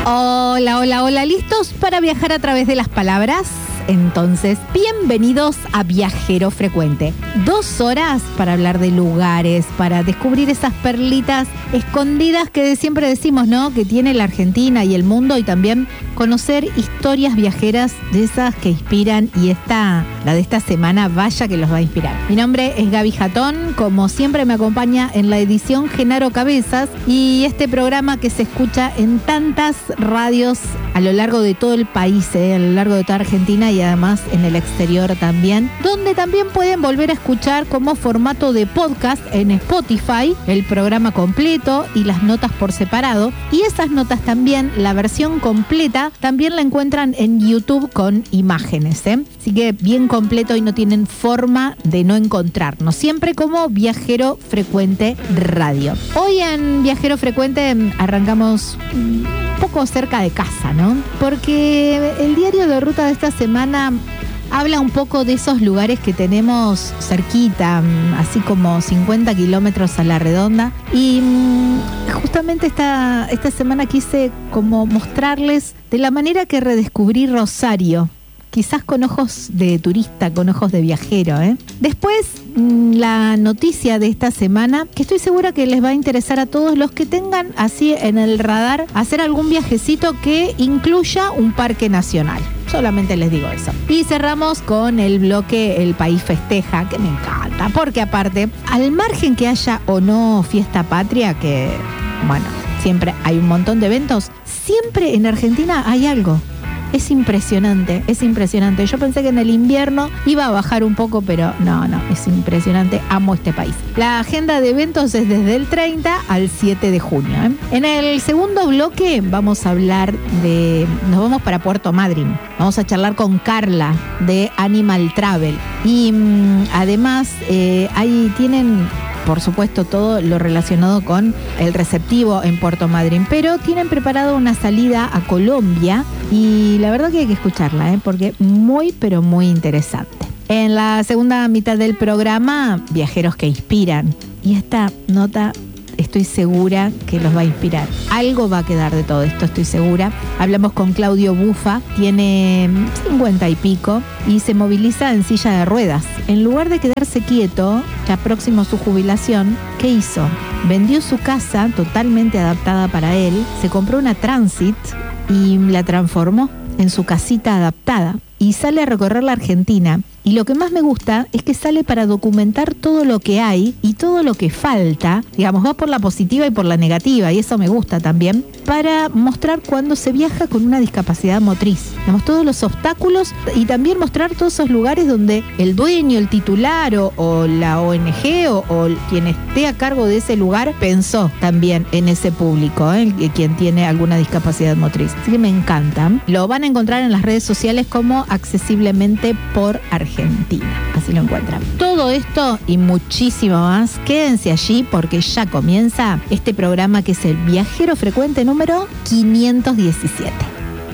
Hola, hola, hola, ¿listos para viajar a través de las palabras? Entonces, bienvenidos a Viajero Frecuente. 2 horas para hablar de lugares, para descubrir esas perlitas escondidas que siempre decimos, ¿no? Que tiene la Argentina y el mundo, y también conocer historias viajeras de esas que inspiran, y la de esta semana, vaya que los va a inspirar. Mi nombre es Gaby Jatón, como siempre me acompaña en la edición Genaro Cabezas, y este programa que se escucha en tantas radios a lo largo de todo el país, a lo largo de toda Argentina y además en el exterior también, donde también pueden volver a escuchar como formato de podcast en Spotify el programa completo y las notas por separado, y esas notas también, la versión completa, también la encuentran en YouTube con imágenes, así que bien completo y no tienen forma de no encontrarnos, siempre como Viajero Frecuente Radio. Hoy en Viajero Frecuente arrancamos un poco cerca de casa, ¿no? Porque el diario de ruta de esta semana habla un poco de esos lugares que tenemos cerquita, así como 50 kilómetros a la redonda. Y justamente esta semana quise como mostrarles de la manera que redescubrí Rosario. Quizás con ojos de turista, con ojos de viajero, Después, la noticia de esta semana, que estoy segura que les va a interesar a todos los que tengan así en el radar hacer algún viajecito que incluya un parque nacional. Solamente les digo eso. Y cerramos con el bloque El País Festeja, que me encanta, porque aparte, al margen que haya o no fiesta patria, que, bueno, siempre hay un montón de eventos, siempre en Argentina hay algo. Es impresionante, es impresionante. Yo pensé que en el invierno iba a bajar un poco, pero no, es impresionante. Amo este país. La agenda de eventos es desde el 30 al 7 de junio. En el segundo bloque vamos a hablar nos vamos para Puerto Madryn. Vamos a charlar con Carla de Animal Travel. Y además ahí tienen, por supuesto, todo lo relacionado con el receptivo en Puerto Madryn, pero tienen preparado una salida a Colombia y la verdad que hay que escucharla, porque muy, pero muy interesante. En la segunda mitad del programa, viajeros que inspiran, y esta nota estoy segura que los va a inspirar. Algo va a quedar de todo esto, estoy segura. Hablamos con Claudio Bufa, tiene 50 y pico y se moviliza en silla de ruedas. En lugar de quedarse quieto, ya próximo a su jubilación, ¿qué hizo? Vendió su casa totalmente adaptada para él, se compró una Transit y la transformó en su casita adaptada y sale a recorrer la Argentina. Y lo que más me gusta es que sale para documentar todo lo que hay y todo lo que falta, digamos, va por la positiva y por la negativa, y eso me gusta también, para mostrar cuando se viaja con una discapacidad motriz. Digamos, todos los obstáculos, y también mostrar todos esos lugares donde el dueño, el titular o la ONG o quien esté a cargo de ese lugar pensó también en ese público, quien tiene alguna discapacidad motriz. Así que me encanta. Lo van a encontrar en las redes sociales como Accesiblemente por Argentina. Así lo encuentran. Todo esto y muchísimo más, quédense allí porque ya comienza este programa que es el Viajero Frecuente número 517.